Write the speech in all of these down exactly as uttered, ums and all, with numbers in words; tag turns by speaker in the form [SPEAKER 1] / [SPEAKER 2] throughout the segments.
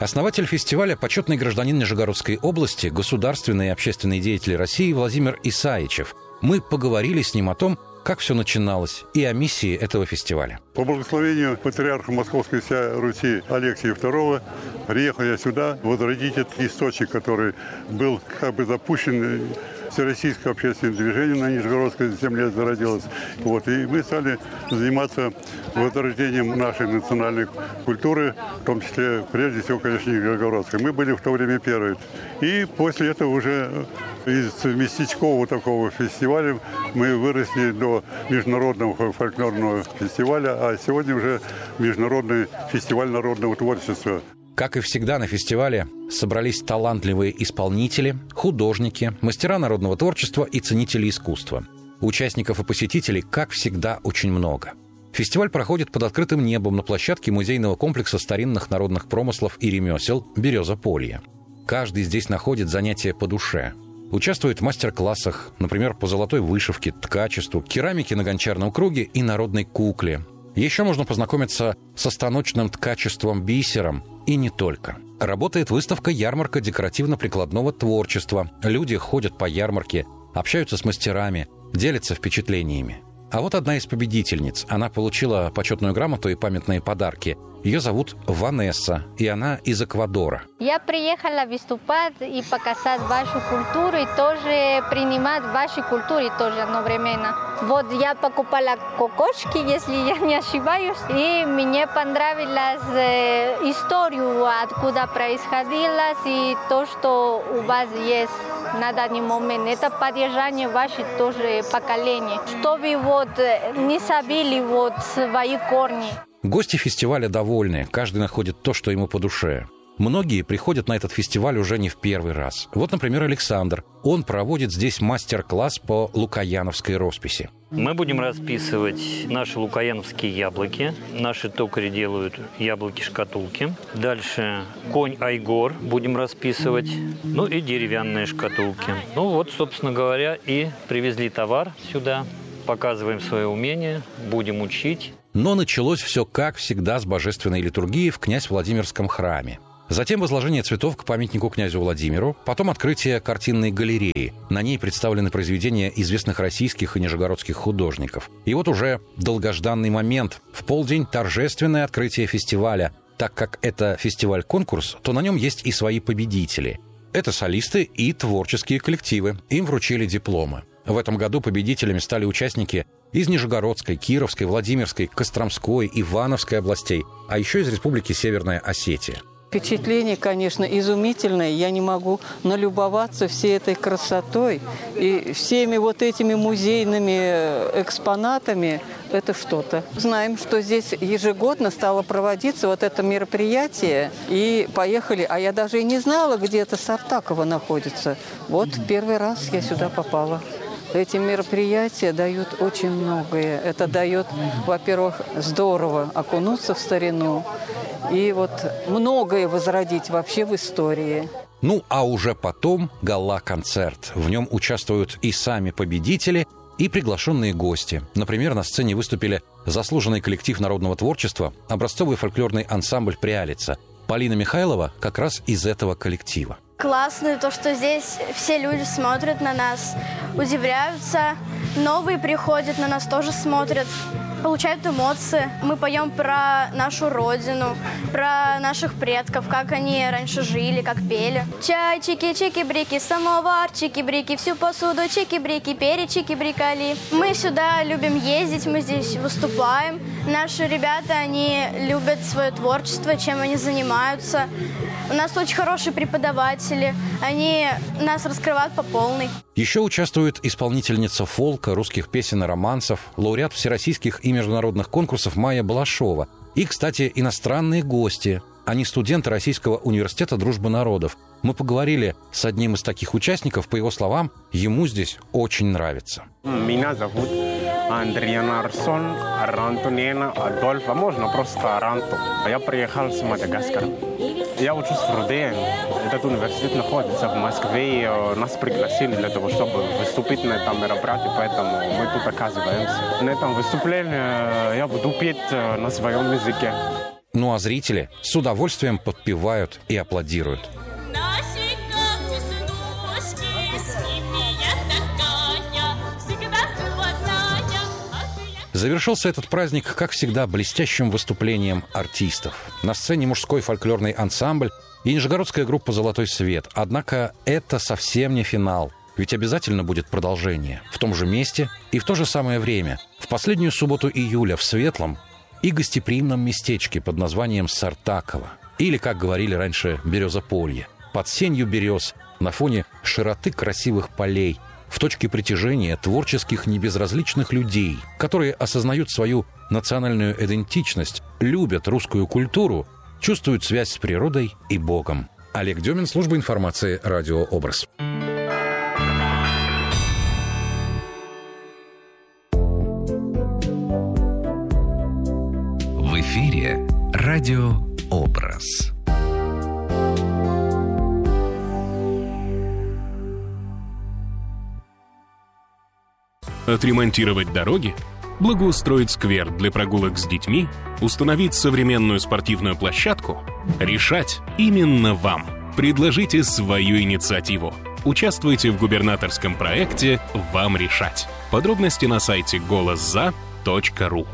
[SPEAKER 1] Основатель фестиваля – почетный гражданин Нижегородской области, государственный и общественный деятель России Владимир Исаичев. Мы поговорили с ним о том, как все начиналось, и о миссии этого фестиваля.
[SPEAKER 2] По благословению патриарха Московской всей Руси Алексия второго приехал я сюда возродить этот источник, который был как бы запущен. Всероссийское общественное движение на Нижегородской земле зародилось. Вот, и мы стали заниматься возрождением нашей национальной культуры, в том числе, прежде всего, конечно, нижегородской. Мы были в то время первые. И после этого уже из местечкового такого фестиваля мы выросли до международного фольклорного фестиваля, а сегодня уже международный фестиваль народного творчества.
[SPEAKER 1] Как и всегда на фестивале собрались талантливые исполнители, художники, мастера народного творчества и ценители искусства. Участников и посетителей, как всегда, очень много. Фестиваль проходит под открытым небом на площадке музейного комплекса старинных народных промыслов и ремесел «Береза-Полье». Каждый здесь находит занятие по душе. Участвует в мастер-классах, например, по золотой вышивке, ткачеству, керамике на гончарном круге и народной кукле. Еще можно познакомиться со станочным ткачеством бисером, и не только. Работает выставка-ярмарка декоративно-прикладного творчества. Люди ходят по ярмарке, общаются с мастерами, делятся впечатлениями. А вот одна из победительниц. Она получила почетную грамоту и памятные подарки. Ее зовут Ванесса, и она из Эквадора.
[SPEAKER 3] Я приехала выступать и показать вашу культуру, и тоже принимать вашу культуру тоже одновременно. Вот я покупала кокошки, если я не ошибаюсь, и мне понравилась э, историю, откуда происходило, и то, что у вас есть на данный момент. Это поддержание ваших тоже поколений, чтобы вот не забили вот свои корни.
[SPEAKER 1] Гости фестиваля довольны, каждый находит то, что ему по душе. Многие приходят на этот фестиваль уже не в первый раз. Вот, например, Александр. Он проводит здесь мастер-класс по лукояновской росписи.
[SPEAKER 4] Мы будем расписывать наши лукояновские яблоки. Наши токари делают яблоки-шкатулки. Дальше конь Айгор будем расписывать. Ну и деревянные шкатулки. Ну вот, собственно говоря, и привезли товар сюда. Показываем свое умение, будем учить.
[SPEAKER 1] Но началось все, как всегда, с божественной литургии в Князь-Владимирском храме. Затем возложение цветов к памятнику князю Владимиру, потом открытие картинной галереи. На ней представлены произведения известных российских и нижегородских художников. И вот уже долгожданный момент. В полдень торжественное открытие фестиваля. Так как это фестиваль-конкурс, то на нем есть и свои победители. Это солисты и творческие коллективы. Им вручили дипломы. В этом году победителями стали участники из Нижегородской, Кировской, Владимирской, Костромской, Ивановской областей, а еще из Республики Северная Осетия.
[SPEAKER 5] Впечатление, конечно, изумительное. Я не могу налюбоваться всей этой красотой и всеми вот этими музейными экспонатами. Это что-то. Знаем, что здесь ежегодно стало проводиться вот это мероприятие. И поехали. А я даже и не знала, где это Сартаково находится. Вот первый раз я сюда попала. Эти мероприятия дают очень многое. Это дает, во-первых, здорово окунуться в старину и вот многое возродить вообще в истории.
[SPEAKER 1] Ну, а уже потом гала-концерт. В нем участвуют и сами победители, и приглашенные гости. Например, на сцене выступили заслуженный коллектив народного творчества, образцовый фольклорный ансамбль «Прялица». Полина Михайлова как раз из этого коллектива.
[SPEAKER 6] Классно то, что здесь все люди смотрят на нас, удивляются. Новые приходят, на нас тоже смотрят, получают эмоции. Мы поем про нашу родину, про наших предков, как они раньше жили, как пели. Чай, чики-чики-брики, самовар, чики-брики, всю посуду, чики-брики, перечики-брикали. Мы сюда любим ездить, мы здесь выступаем. Наши ребята, они любят свое творчество, чем они занимаются. У нас очень хорошие преподаватели, они нас раскрывают по полной.
[SPEAKER 1] Еще участвует исполнительница фолка, русских песен и романсов, лауреат всероссийских и международных конкурсов Майя Балашова. И, кстати, иностранные гости. Они студенты Российского университета дружбы народов. Мы поговорили с одним из таких участников. По его словам, ему здесь очень нравится.
[SPEAKER 7] Меня зовут Андриан Арсон, Арантунена Адольфа, можно просто Аранту. Я приехал с Мадагаскара. Я учусь в РУДЕ. Этот университет находится в Москве, и нас пригласили для того, чтобы выступить на этом мероприятии, поэтому мы тут оказываемся. На этом выступлении я буду петь на своем языке.
[SPEAKER 1] Ну а зрители с удовольствием подпевают и аплодируют. Завершился этот праздник, как всегда, блестящим выступлением артистов. На сцене мужской фольклорный ансамбль и нижегородская группа «Золотой свет». Однако это совсем не финал. Ведь обязательно будет продолжение. В том же месте и в то же самое время. В последнюю субботу июля в светлом и гостеприимном местечке под названием Сартаково. Или, как говорили раньше, Березополье. Под сенью берез, на фоне широты красивых полей, в точке притяжения творческих небезразличных людей, которые осознают свою национальную идентичность, любят русскую культуру, чувствуют связь с природой и Богом. Олег Демин, служба информации «Радио Образ».
[SPEAKER 8] В эфире «Радио Образ».
[SPEAKER 9] Отремонтировать дороги, благоустроить сквер для прогулок с детьми, установить современную спортивную площадку — решать именно вам. Предложите свою инициативу. Участвуйте в губернаторском проекте «Вам решать». Подробности на сайте голос за точка ру.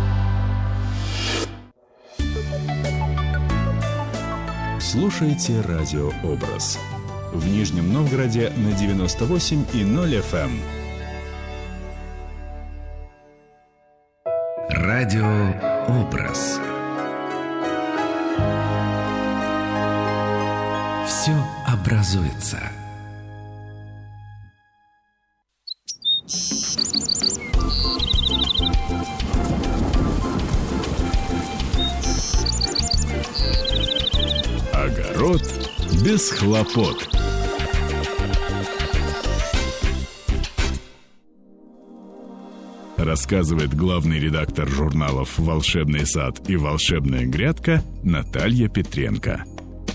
[SPEAKER 10] Слушайте «Радио Образ». В Нижнем Новгороде на девяносто восемь и ноль эф эм.
[SPEAKER 8] Радио Образ. Все образуется.
[SPEAKER 10] Огород без хлопот. Рассказывает главный редактор журналов «Волшебный сад» и «Волшебная грядка» Наталья Петренко.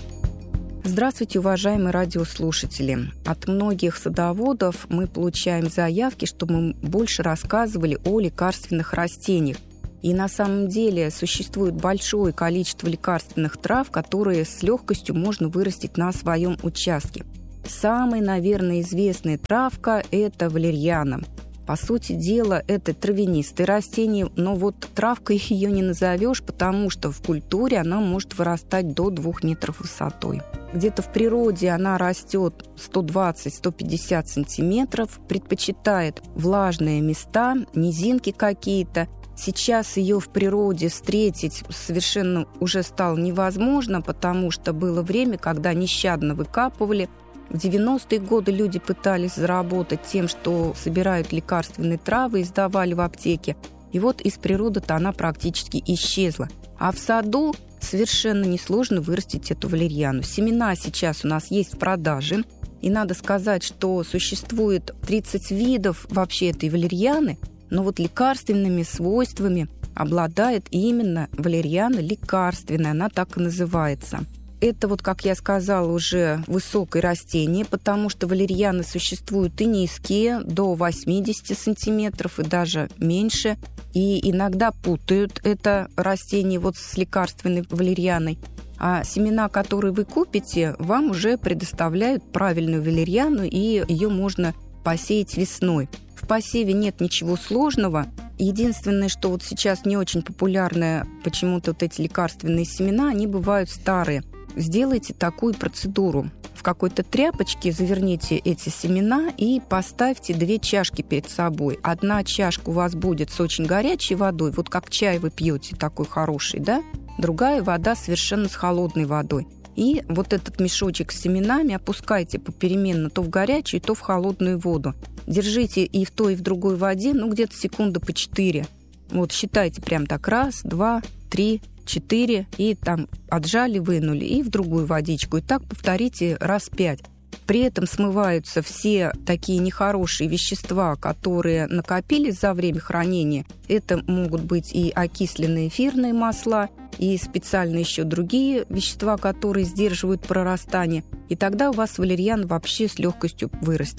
[SPEAKER 11] Здравствуйте, уважаемые радиослушатели. От многих садоводов мы получаем заявки, чтобы мы больше рассказывали о лекарственных растениях. И на самом деле существует большое количество лекарственных трав, которые с легкостью можно вырастить на своем участке. Самая, наверное, известная травка – это валерьяна. По сути дела, это травянистое растение, но вот травкой ее не назовешь, потому что в культуре она может вырастать до двух метров высотой. Где-то в природе она растет сто двадцать - сто пятьдесят сантиметров, предпочитает влажные места, низинки какие-то. Сейчас ее в природе встретить совершенно уже стало невозможно, потому что было время, когда нещадно выкапывали. В девяностые годы люди пытались заработать тем, что собирают лекарственные травы и сдавали в аптеке. И вот из природы-то она практически исчезла. А в саду совершенно несложно вырастить эту валерьяну. Семена сейчас у нас есть в продаже. И надо сказать, что существует тридцать видов вообще этой валерьяны, но вот лекарственными свойствами обладает именно валерьяна лекарственная, она так и называется. Это вот, как я сказала, уже высокое растение, потому что валерьяны существуют и низкие, до восемьдесят сантиметров, и даже меньше. И иногда путают это растение вот с лекарственной валерьяной. А семена, которые вы купите, вам уже предоставляют правильную валерьяну, и ее можно посеять весной. В посеве нет ничего сложного. Единственное, что вот сейчас не очень популярное, почему-то вот эти лекарственные семена, они бывают старые. Сделайте такую процедуру. В какой-то тряпочке заверните эти семена и поставьте две чашки перед собой. Одна чашка у вас будет с очень горячей водой, вот как чай вы пьете такой хороший, да? Другая вода совершенно с холодной водой. И вот этот мешочек с семенами опускайте попеременно то в горячую, то в холодную воду. Держите и в той, и в другой воде, ну, где-то секунды по четыре. Вот считайте прям так: раз, два, три, четыре, и там отжали, вынули, и в другую водичку. И так повторите раз пять. При этом смываются все такие нехорошие вещества, которые накопились за время хранения. Это могут быть и окисленные эфирные масла, и специально еще другие вещества, которые сдерживают прорастание. И тогда у вас валерьяна вообще с легкостью вырастет.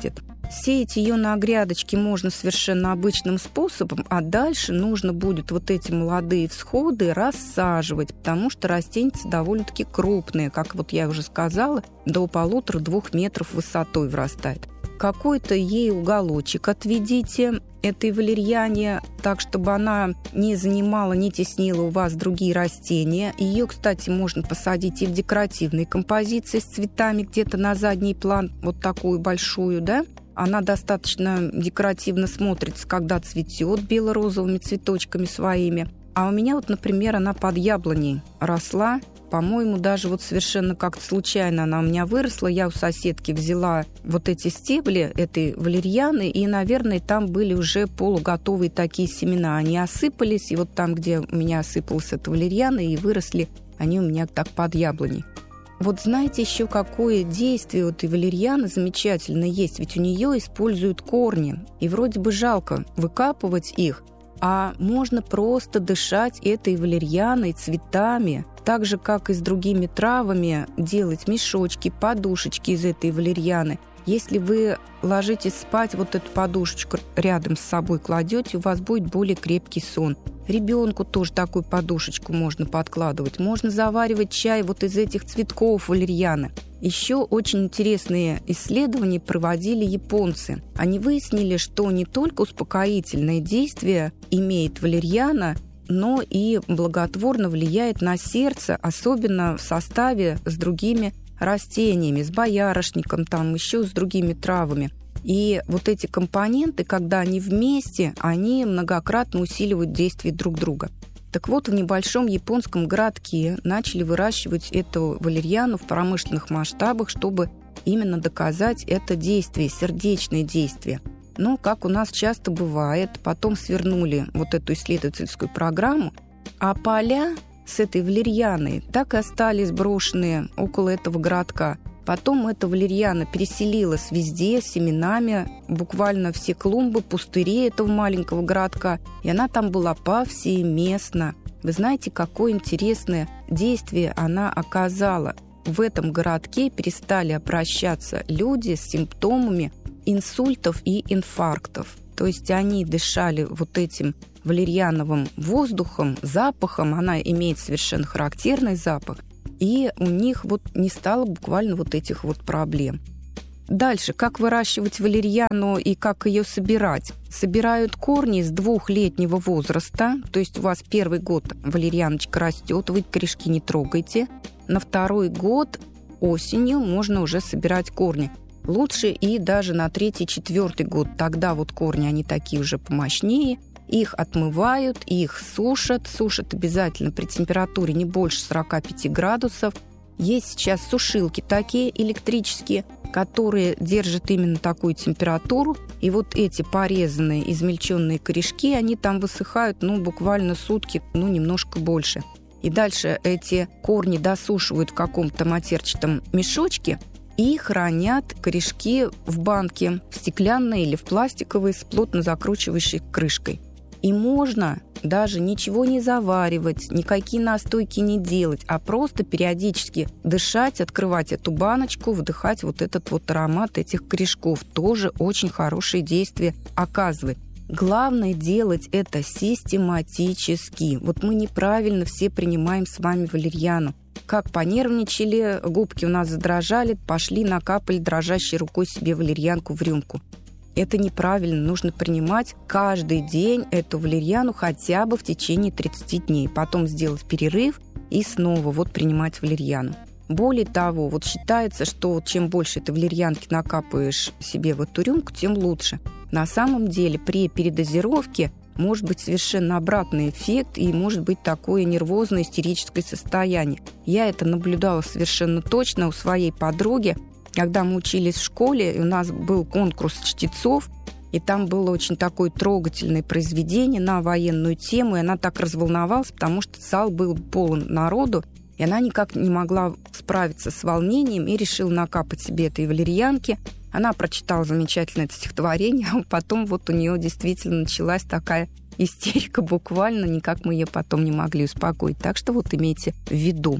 [SPEAKER 11] Сеять ее на грядочке можно совершенно обычным способом, а дальше нужно будет вот эти молодые всходы рассаживать, потому что растения довольно-таки крупные, как вот я уже сказала, до полутора-двух метров высотой вырастает. Какой-то ей уголочек отведите этой валерьяне, так, чтобы она не занимала, не теснила у вас другие растения. Ее, кстати, можно посадить и в декоративной композиции с цветами где-то на задний план, вот такую большую, да. Она достаточно декоративно смотрится, когда цветет бело-розовыми цветочками своими. А у меня вот, например, она под яблоней росла. По-моему, даже вот совершенно как-то случайно она у меня выросла. Я у соседки взяла вот эти стебли этой валерьяны, и, наверное, там были уже полуготовые такие семена. Они осыпались, и вот там, где у меня осыпалась эта валерьяна, и выросли они у меня так под яблоней. Вот знаете еще, какое действие у этой валерьяны замечательно есть? Ведь у нее используют корни, и вроде бы жалко выкапывать их, а можно просто дышать этой валерьяной, цветами, так же, как и с другими травами, делать мешочки, подушечки из этой валерьяны. Если вы ложитесь спать, вот эту подушечку рядом с собой кладете, у вас будет более крепкий сон. Ребенку тоже такую подушечку можно подкладывать. Можно заваривать чай вот из этих цветков валерьяны. Еще очень интересные исследования проводили японцы. Они выяснили, что не только успокоительное действие имеет валерьяна, но и благотворно влияет на сердце, особенно в составе с другими растениями, с боярышником, там еще с другими травами. И вот эти компоненты, когда они вместе, они многократно усиливают действие друг друга. Так вот, в небольшом японском городке начали выращивать эту валерьяну в промышленных масштабах, чтобы именно доказать это действие, сердечное действие. Но, как у нас часто бывает, потом свернули вот эту исследовательскую программу, а поля с этой валерьяной так и остались брошенные около этого городка. Потом эта валерьяна переселилась везде семенами, буквально все клумбы, пустыри этого маленького городка, и она там была повсеместно. Вы знаете, какое интересное действие она оказала. В этом городке перестали обращаться люди с симптомами инсультов и инфарктов. То есть они дышали вот этим валерьяновым воздухом, запахом, она имеет совершенно характерный запах, и у них вот не стало буквально вот этих вот проблем. Дальше, как выращивать валерьяну и как ее собирать? Собирают корни с двухлетнего возраста, то есть у вас первый год валерьяночка растет, вы корешки не трогайте. На второй год осенью можно уже собирать корни. Лучше и даже на третий-четвертый год. Тогда вот корни, они такие уже помощнее. Их отмывают, их сушат. Сушат обязательно при температуре не больше сорока пяти градусов. Есть сейчас сушилки такие электрические, которые держат именно такую температуру. И вот эти порезанные, измельченные корешки, они там высыхают, ну, буквально сутки, ну, немножко больше. И дальше эти корни досушивают в каком-то матерчатом мешочке и хранят корешки в банке, в стеклянной или в пластиковой с плотно закручивающей крышкой. И можно даже ничего не заваривать, никакие настойки не делать, а просто периодически дышать, открывать эту баночку, вдыхать вот этот вот аромат этих корешков. Тоже очень хорошее действие оказывает. Главное делать это систематически. Вот мы неправильно все принимаем с вами валерьяну. Как понервничали, губки у нас задрожали, пошли, накапали дрожащей рукой себе валерьянку в рюмку. Это неправильно. Нужно принимать каждый день эту валерьяну хотя бы в течение тридцати дней. Потом сделать перерыв и снова вот принимать валерьяну. Более того, вот считается, что чем больше этой валерьянки накапаешь себе в эту рюмку, тем лучше. На самом деле при передозировке может быть совершенно обратный эффект и может быть такое нервозное истерическое состояние. Я это наблюдала совершенно точно у своей подруги, когда мы учились в школе, и у нас был конкурс чтецов, и там было очень такое трогательное произведение на военную тему, и она так разволновалась, потому что зал был полон народу, и она никак не могла справиться с волнением и решила накапать себе этой валерьянки. Она прочитала замечательное это стихотворение, а потом вот у нее действительно началась такая истерика буквально, никак мы ее потом не могли успокоить. Так что вот имейте в виду.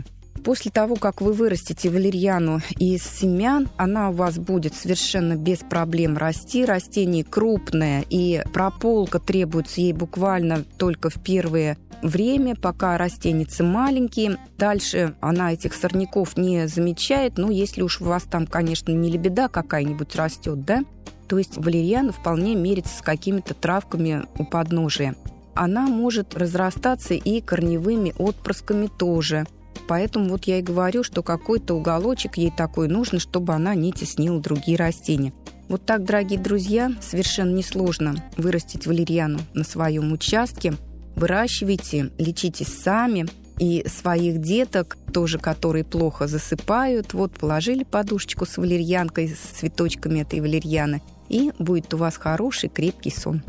[SPEAKER 11] После того, как вы вырастите валерьяну из семян, она у вас будет совершенно без проблем расти. Растение крупное, и прополка требуется ей буквально только в первое время, пока растеницы маленькие. Дальше она этих сорняков не замечает. Но если уж у вас там, конечно, не лебеда какая-нибудь растет, да, то есть валерьяна вполне мерится с какими-то травками у подножия. Она может разрастаться и корневыми отпрысками тоже. Поэтому вот я и говорю, что какой-то уголочек ей такой нужно, чтобы она не теснила другие растения. Вот так, дорогие друзья, совершенно несложно вырастить валерьяну на своем участке. Выращивайте, лечитесь сами. И своих деток, тоже которые плохо засыпают, вот положили подушечку с валерьянкой, с цветочками этой валерьяны, и будет у вас хороший крепкий сон.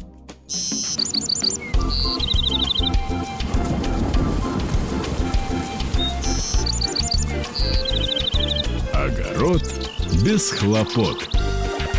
[SPEAKER 10] Огород без хлопот.